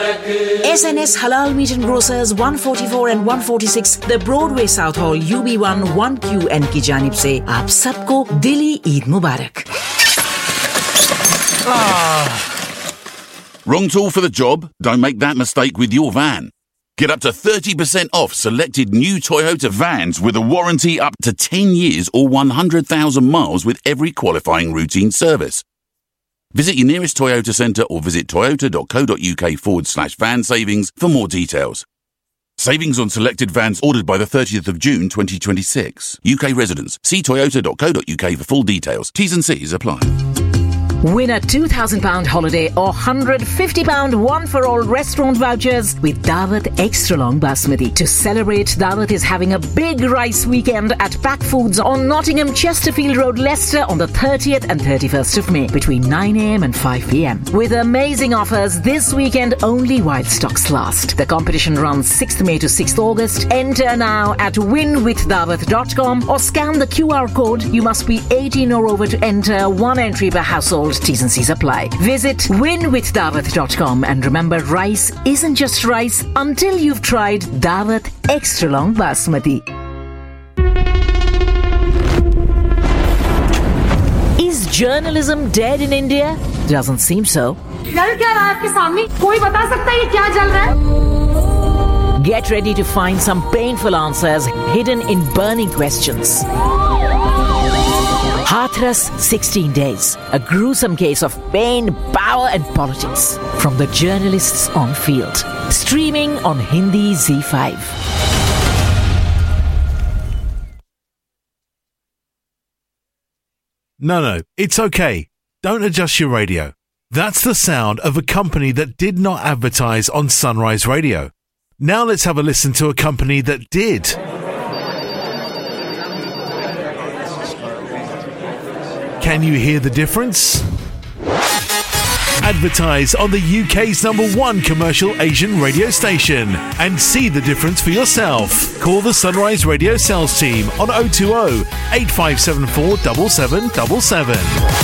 SNS Halal Meat and Grocers 144 and 146 The Broadway South Hall UB1 1QN की जानिब से आप सबको दिली ईद मुबारक. Wrong tool for the job? Don't make that mistake with your van. Get up to 30% off selected new Toyota vans with a warranty up to 10 years or 100,000 miles with every qualifying routine service. Visit your nearest Toyota centre or visit toyota.co.uk/van savings for more details. Savings on selected vans ordered by the 30th of June 2026. UK residents. See toyota.co.uk for full details. T's and C's apply. Win a £2,000 holiday or £150 one-for-all restaurant vouchers with Daawat Extra Long Basmati. To celebrate, Daawat is having a big rice weekend at Pack Foods on Nottingham Chesterfield Road, Leicester on the 30th and 31st of May between 9 a.m. and 5 p.m. With amazing offers this weekend only while stocks last. The competition runs 6th May to 6th August. Enter now at winwithdaawat.com or scan the QR code. You must be 18 or over to enter. One entry per household. T's and C's apply. Visit winwithdaawat.com and remember, rice isn't just rice until you've tried Daawat Extra Long Basmati. Is journalism dead in India? Doesn't seem so. Get ready to find some painful answers hidden in burning questions. Hathras 16 Days, a gruesome case of pain, power and politics from the journalists on field. Streaming on Hindi Z5. No, it's okay. Don't adjust your radio. That's the sound of a company that did not advertise on Sunrise Radio. Now let's have a listen to a company that did. Can you hear the difference? Advertise on the UK's #1 commercial Asian radio station and see the difference for yourself. Call the Sunrise Radio sales team on 020 8574 7777.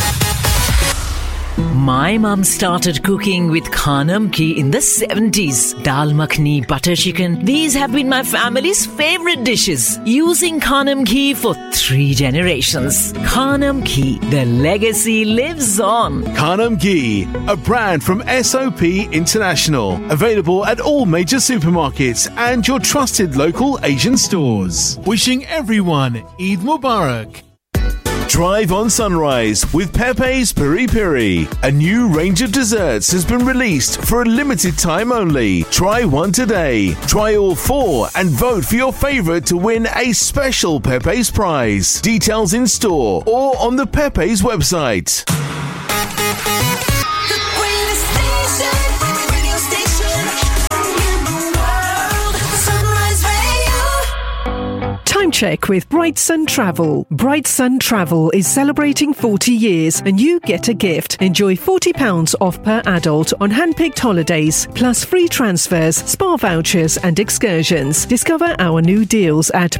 My mum started cooking with Khanam Ghee in the 70s. Dal makhni, butter chicken. These have been my family's favorite dishes. Using Khanam Ghee for 3 generations. Khanam Ghee, the legacy lives on. Khanam Ghee, a brand from SOP International. Available at all major supermarkets and your trusted local Asian stores. Wishing everyone Eid Mubarak. Drive on Sunrise with Pepe's Piri Piri. A new range of desserts has been released for a limited time only. Try one today. Try all 4 and vote for your favourite to win a special Pepe's prize. Details in store or on the Pepe's website. Time check with Bright Sun Travel. Bright Sun Travel is celebrating 40 years and you get a gift. Enjoy £40 off per adult on hand-picked holidays, plus free transfers, spa vouchers and excursions. Discover our new deals at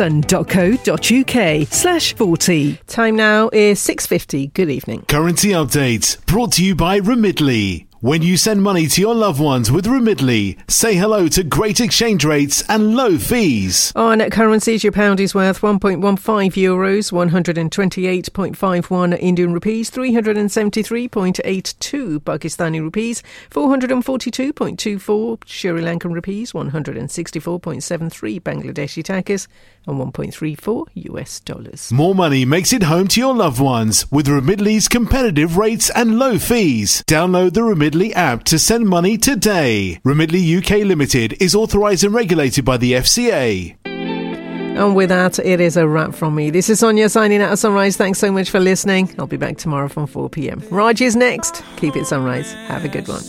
brightsun.co.uk/40. Time now is 6:50. Good evening. Currency update brought to you by Remitly. When you send money to your loved ones with Remitly, say hello to great exchange rates and low fees. On currencies, your pound is worth €1.15, 128.51 Indian rupees, 373.82 Pakistani rupees, 442.24 Sri Lankan rupees, 164.73 Bangladeshi takas, and 1.34 US dollars. More money makes it home to your loved ones with Remitly's competitive rates and low fees. Download the Remitly app to send money today. Remitly UK Limited is authorised and regulated by the FCA. And with that, it is a wrap from me. This is Sonia signing out of Sunrise. Thanks so much for listening. I'll be back tomorrow from 4 p.m. Raj is next. Keep it Sunrise. Have a good one.